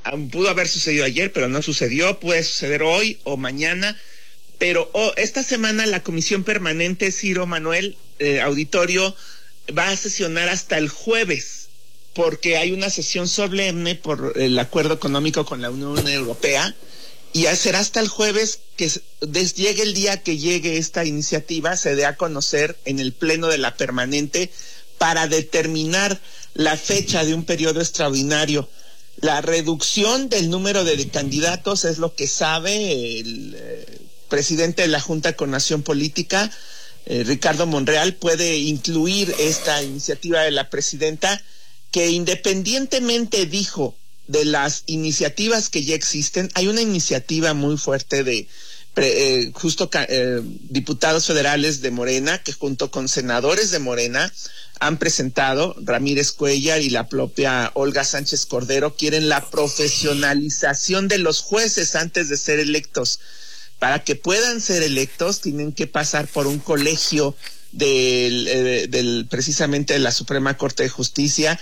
pudo haber sucedido ayer, pero no sucedió, puede suceder hoy o mañana, pero esta semana la Comisión Permanente, Ciro, Manuel, auditorio, va a sesionar hasta el jueves, porque hay una sesión solemne por el acuerdo económico con la Unión Europea, y será hasta el jueves que llegue el día que llegue esta iniciativa, se dé a conocer en el Pleno de la Permanente para determinar la fecha de un periodo extraordinario. La reducción del número de candidatos es lo que sabe el presidente de la Junta de Coordinación Política, Ricardo Monreal. Puede incluir esta iniciativa de la presidenta, que independientemente, dijo, de las iniciativas que ya existen, hay una iniciativa muy fuerte de diputados federales de Morena, que junto con senadores de Morena han presentado, Ramírez Cuellar y la propia Olga Sánchez Cordero, quieren la profesionalización de los jueces antes de ser electos. Para que puedan ser electos tienen que pasar por un colegio precisamente de la Suprema Corte de Justicia.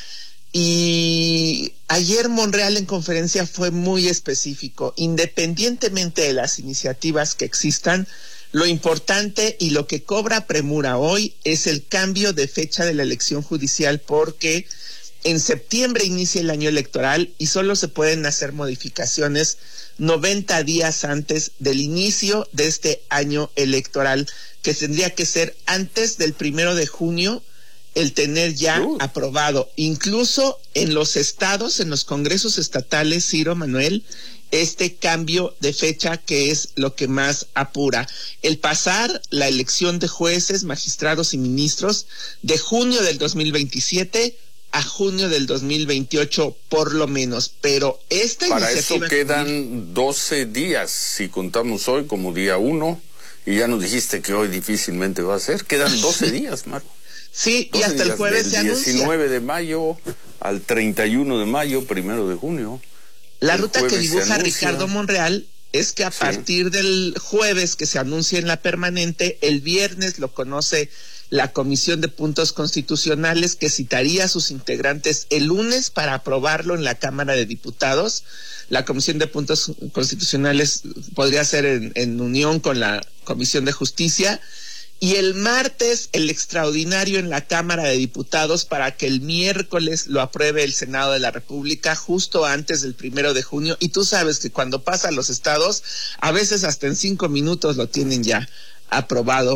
Y ayer Monreal en conferencia fue muy específico. Independientemente de las iniciativas que existan, lo importante y lo que cobra premura hoy es el cambio de fecha de la elección judicial, porque en septiembre inicia el año electoral y solo se pueden hacer modificaciones 90 días antes del inicio de este año electoral, que tendría que ser antes del 1 de junio, el tener ya aprobado, incluso en los estados, en los congresos estatales, Ciro, Manuel, este cambio de fecha, que es lo que más apura. El pasar la elección de jueces, magistrados y ministros de junio del 2027 a junio del 2028 por lo menos, pero esta para iniciativa... eso quedan 12 días, si contamos hoy como día 1, y ya nos dijiste que hoy difícilmente va a ser, quedan 12 días, Marco. Sí, y hasta el jueves se anuncia. Del 19 de mayo al 31 de mayo, 1 de junio. La ruta que dibuja Ricardo Monreal es que a partir del jueves que se anuncie en la permanente, el viernes lo conoce la Comisión de Puntos Constitucionales, que citaría a sus integrantes el lunes para aprobarlo en la Cámara de Diputados. La Comisión de Puntos Constitucionales podría ser en unión con la Comisión de Justicia. Y el martes, el extraordinario en la Cámara de Diputados para que el miércoles lo apruebe el Senado de la República justo antes del 1 de junio. Y tú sabes que cuando pasa a los estados, a veces hasta en 5 minutos lo tienen ya aprobado.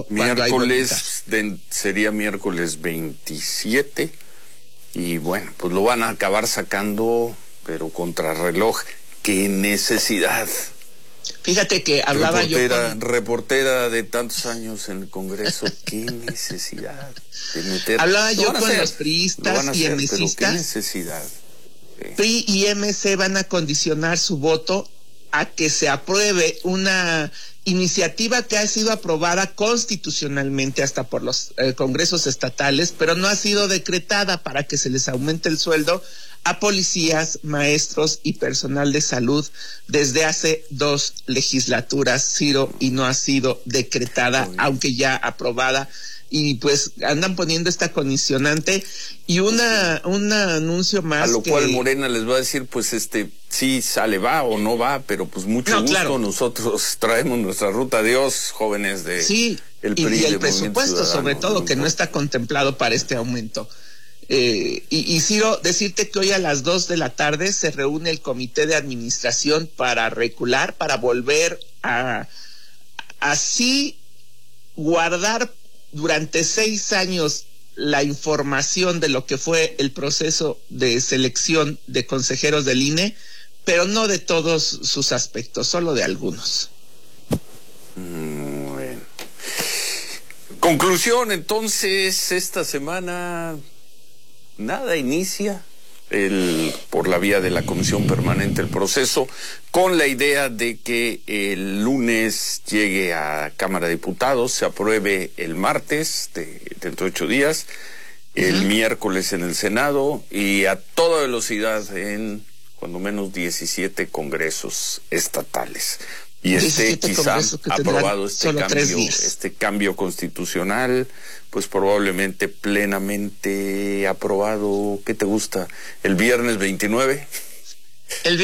Sería miércoles 27. Y bueno, pues lo van a acabar sacando, pero contrarreloj. ¡Qué necesidad! Fíjate que hablaba reportera de tantos años en el Congreso, qué necesidad de meter. Hablaba yo con los priistas y MCistas. Qué necesidad. PRI y MC van a condicionar su voto a que se apruebe una iniciativa que ha sido aprobada constitucionalmente hasta por los congresos estatales, pero no ha sido decretada, para que se les aumente el sueldo a policías, maestros y personal de salud desde hace 2 legislaturas, Ciro, y no ha sido decretada, aunque ya aprobada. Y pues andan poniendo esta condicionante y un anuncio más. A lo cual Morena les va a decir, pues sí sale, va o no va, pero pues mucho gusto, claro. Nosotros traemos nuestra ruta. Adiós, jóvenes de el PRI, y el presupuesto sobre todo, que no está contemplado para este aumento. Y Ciro, decirte que hoy a las 2 de la tarde se reúne el comité de administración para recular, para volver a así guardar durante 6 años la información de lo que fue el proceso de selección de consejeros del INE, pero no de todos sus aspectos, solo de algunos. Bueno. Conclusión, entonces, esta semana nada inicia por la vía de la Comisión Permanente el proceso, con la idea de que el lunes llegue a Cámara de Diputados, se apruebe el martes dentro de 8 días, el miércoles en el Senado y a toda velocidad en cuando menos 17 congresos estatales. Y quizá aprobado este cambio constitucional, pues probablemente plenamente aprobado. ¿Qué te gusta? ¿El viernes 29?